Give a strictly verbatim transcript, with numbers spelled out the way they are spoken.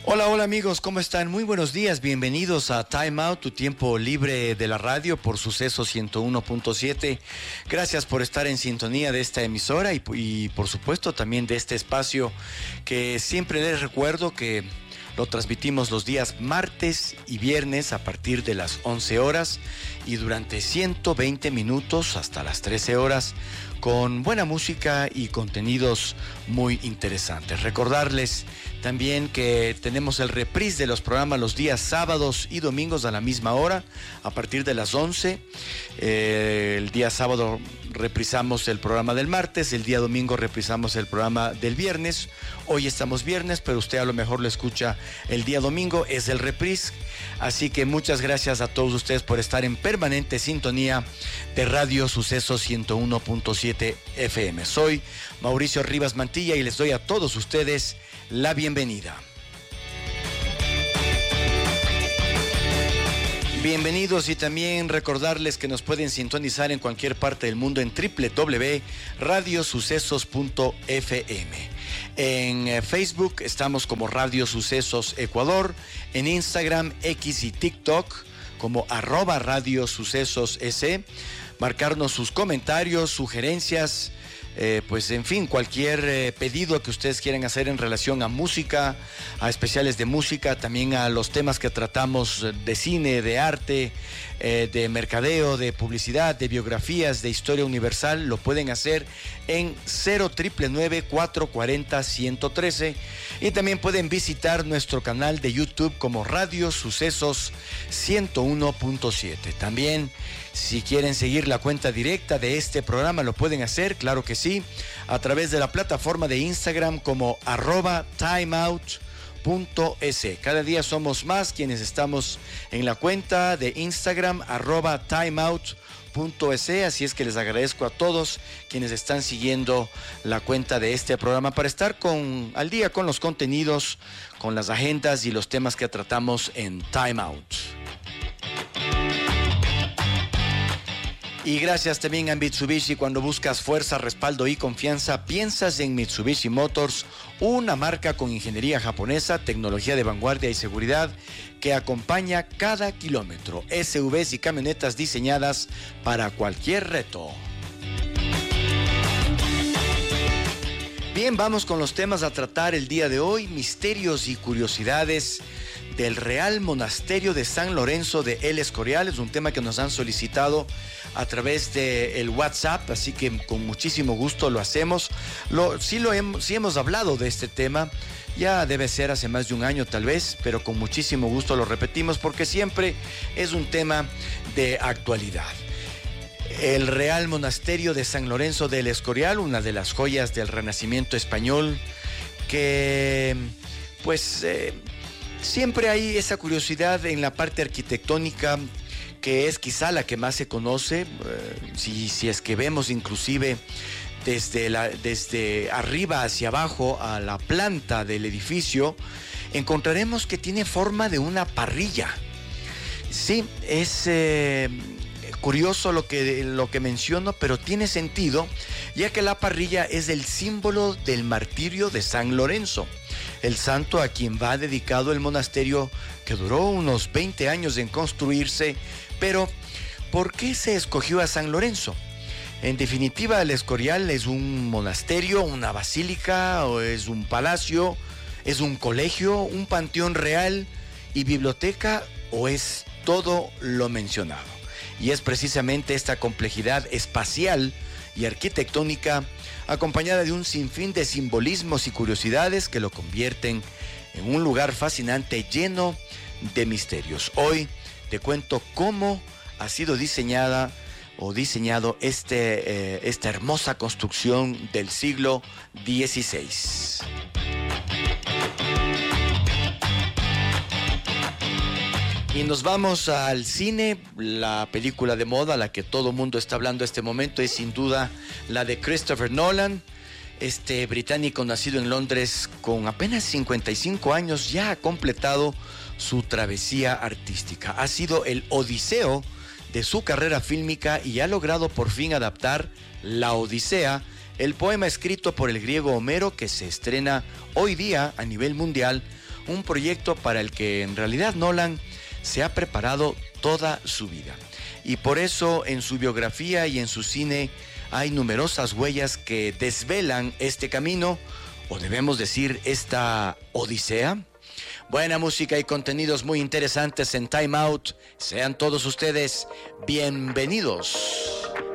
Hola, hola amigos, ¿cómo están? Muy buenos días, bienvenidos a Time Out, tu tiempo libre de la radio por Suceso ciento uno punto siete. Gracias por estar en sintonía de esta emisora y, y por supuesto también de este espacio que siempre les recuerdo que lo transmitimos los días martes y viernes a partir de las once horas y durante ciento veinte minutos hasta las trece horas con buena música y contenidos muy interesantes. Recordarles también que tenemos el reprise de los programas los días sábados y domingos a la misma hora, a partir de las once. Eh, el día sábado reprisamos el programa del martes, el día domingo reprisamos el programa del viernes. Hoy estamos viernes, pero usted a lo mejor lo escucha el día domingo, es el reprise. Así que muchas gracias a todos ustedes por estar en permanente sintonía de Radio Suceso ciento uno punto siete F M. Soy Mauricio Rivas Mantilla y les doy a todos ustedes la bienvenida. Bienvenidos y también recordarles que nos pueden sintonizar en cualquier parte del mundo en doble u doble u doble u punto radio sucesos punto f m. En Facebook estamos como Radio Sucesos Ecuador, en Instagram, X y TikTok como arroba Radio Sucesos S. Marcarnos sus comentarios, sugerencias, Eh, pues en fin, cualquier eh, pedido que ustedes quieran hacer en relación a música, a especiales de música, también a los temas que tratamos de cine, de arte, eh, de mercadeo, de publicidad, de biografías, de historia universal, lo pueden hacer en cero nueve nueve, cuatro cuatro cero, uno uno uno tres y también pueden visitar nuestro canal de YouTube como Radio Sucesos ciento uno punto siete. También, si quieren seguir la cuenta directa de este programa, lo pueden hacer, claro que sí, a través de la plataforma de Instagram como arroba timeout punto es. Cada día somos más quienes estamos en la cuenta de Instagram arroba timeout punto es, así es que les agradezco a todos quienes están siguiendo la cuenta de este programa para estar con, al día con los contenidos, con las agendas y los temas que tratamos en Time Out. Y gracias también a Mitsubishi. Cuando buscas fuerza, respaldo y confianza, piensas en Mitsubishi Motors, una marca con ingeniería japonesa, tecnología de vanguardia y seguridad que acompaña cada kilómetro. S U Vs y camionetas diseñadas para cualquier reto. Bien, vamos con los temas a tratar el día de hoy. Misterios y curiosidades del Real Monasterio de San Lorenzo de El Escorial. Es un tema que nos han solicitado a través del WhatsApp, así que con muchísimo gusto lo hacemos. Lo, sí, lo hemos, sí hemos hablado de este tema, ya debe ser hace más de un año tal vez, pero con muchísimo gusto lo repetimos porque siempre es un tema de actualidad. El Real Monasterio de San Lorenzo del Escorial, una de las joyas del Renacimiento español, que pues eh, siempre hay esa curiosidad en la parte arquitectónica, que es quizá la que más se conoce, eh, si, si es que vemos inclusive desde, la, desde arriba hacia abajo a la planta del edificio, encontraremos que tiene forma de una parrilla. Sí, es eh, curioso lo que, lo que menciono, pero tiene sentido, ya que la parrilla es el símbolo del martirio de San Lorenzo, el santo a quien va dedicado el monasterio, que duró unos veinte años en construirse. Pero, ¿por qué se escogió a San Lorenzo? En definitiva, el Escorial es un monasterio, una basílica, o es un palacio, es un colegio, un panteón real y biblioteca, o es todo lo mencionado. Y es precisamente esta complejidad espacial y arquitectónica, acompañada de un sinfín de simbolismos y curiosidades, que lo convierten en un lugar fascinante lleno de misterios. Hoy te cuento cómo ha sido diseñada o diseñado este, eh, esta hermosa construcción del siglo dieciséis. Y nos vamos al cine. La película de moda, la que todo mundo está hablando en este momento, es sin duda la de Christopher Nolan. Este británico nacido en Londres con apenas cincuenta y cinco años ya ha completado su travesía artística. Ha sido el odiseo de su carrera fílmica y ha logrado por fin adaptar La Odisea, el poema escrito por el griego Homero, que se estrena hoy día a nivel mundial, un proyecto para el que en realidad Nolan se ha preparado toda su vida. Y por eso en su biografía y en su cine hay numerosas huellas que desvelan este camino, o debemos decir esta odisea. Buena música y contenidos muy interesantes en Time Out. Sean todos ustedes bienvenidos.